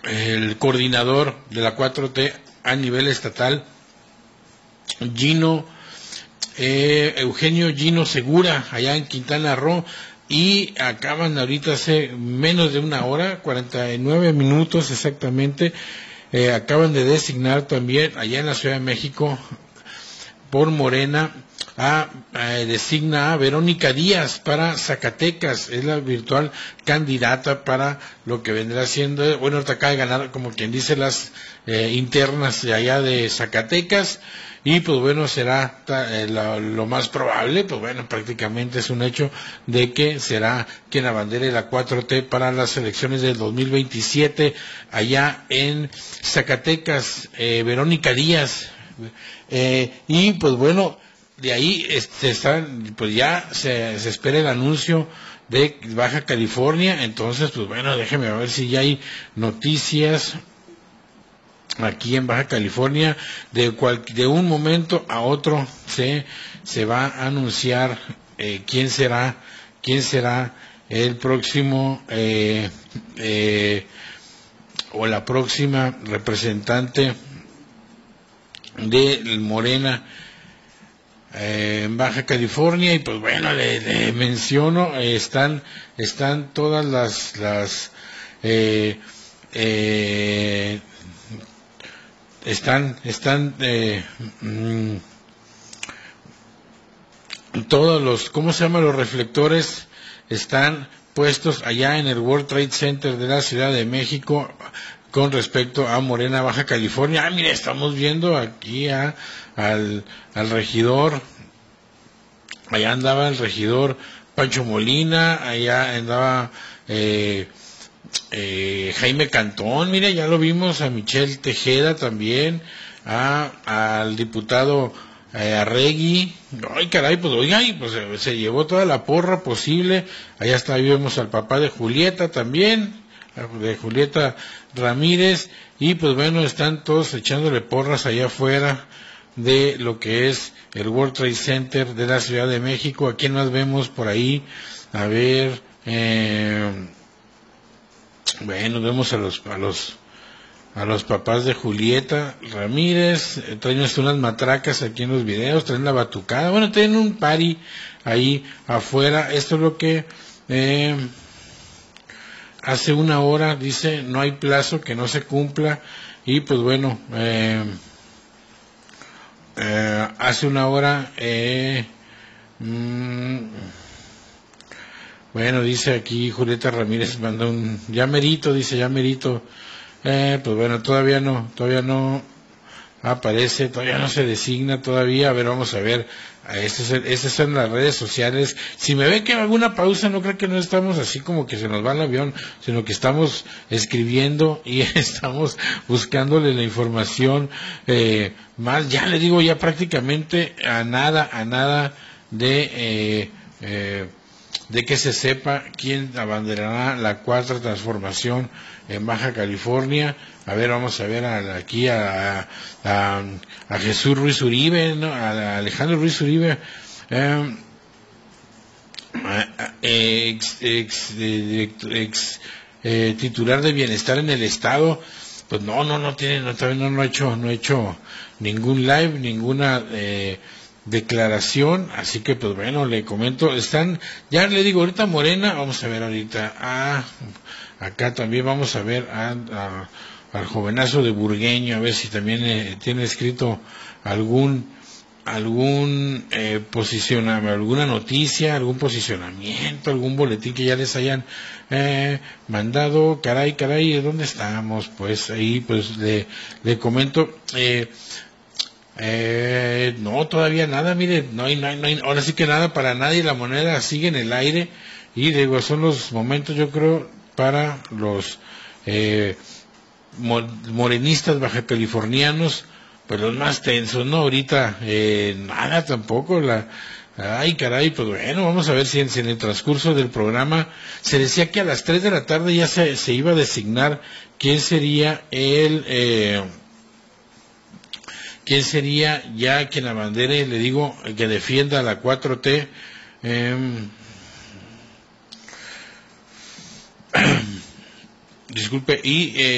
el coordinador de la 4T a nivel estatal, Eugenio Gino Segura, allá en Quintana Roo, y acaban ahorita hace menos de una hora, 49 minutos exactamente, acaban de designar también allá en la Ciudad de México por Morena designa a Verónica Díaz para Zacatecas, es la virtual candidata para lo que vendrá siendo, bueno, ahorita acaba de ganar, como quien dice, las internas de allá de Zacatecas, y pues bueno, será lo más probable, pues bueno, prácticamente es un hecho de que será quien abandere la 4T para las elecciones del 2027 allá en Zacatecas, Verónica Díaz. Y pues bueno, de ahí pues ya se espera el anuncio de Baja California. Entonces pues bueno, déjeme ver si ya hay noticias aquí en Baja California. De un momento a otro se va a anunciar quién será el próximo o la próxima representante de Morena en Baja California. Y pues bueno, le menciono, están todas las todos los, ¿cómo se llama? Los reflectores están puestos allá en el World Trade Center de la Ciudad de México con respecto a Morena Baja California. Mire, estamos viendo aquí al regidor, allá andaba el regidor Pancho Molina, allá andaba Jaime Cantón, mire, ya lo vimos, a Michelle Tejeda también, al diputado Arregui. Ay, caray, pues oiga, y pues se llevó toda la porra posible. Allá está, ahí vemos al papá de Julieta también, de Julieta Ramírez, y pues bueno, están todos echándole porras allá afuera de lo que es el World Trade Center de la Ciudad de México. ¿A quién más vemos por ahí? A ver, bueno, vemos a los papás de Julieta Ramírez, traen unas matracas aquí en los videos, traen la batucada, bueno, traen un party ahí afuera. Esto es lo que hace una hora dice, no hay plazo que no se cumpla. Y pues bueno, hace una hora bueno, dice aquí Julieta Ramírez, mandó ya merito, dice ya merito. Pues bueno, todavía no aparece, todavía no se designa todavía. A ver, vamos a ver. Estas son las redes sociales. Si me ven que hay alguna pausa, no creo que no estamos así como que se nos va el avión, sino que estamos escribiendo y estamos buscándole la información más. Ya le digo, ya prácticamente a nada de que se sepa quién abanderará la cuarta transformación en Baja California. A ver, vamos a ver aquí a Jesús Ruiz Uribe, ¿no? A Alejandro Ruiz Uribe, ex titular de Bienestar en el Estado. Pues no tiene, todavía no ha hecho ningún live, ninguna declaración. Así que pues bueno, le comento, ya le digo, ahorita Morena, vamos a ver ahorita acá también vamos a ver al jovenazo de Burgueño, a ver si también tiene escrito algún posicionamiento, alguna noticia, algún posicionamiento, algún boletín que ya les hayan mandado. Caray, ¿dónde estamos? Pues ahí pues le comento, no, todavía nada, mire, no hay, ahora sí que nada para nadie, la moneda sigue en el aire. Y digo, son los momentos, yo creo, para los morenistas bajacalifornianos, pues los más tensos, ¿no? Ahorita nada tampoco. Ay, caray, pues bueno, vamos a ver si en el transcurso del programa se decía que a las 3 de la tarde ya se iba a designar quién sería quien abandere, le digo, que defienda la 4T. Disculpe, y